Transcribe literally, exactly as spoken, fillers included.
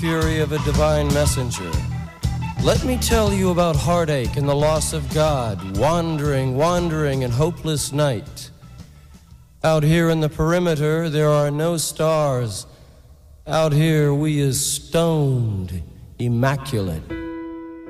fury of a divine messenger. Let me tell you about heartache and the loss of God, wandering, wandering in hopeless night. Out here in the perimeter, there are no stars. Out here, we is stoned, immaculate.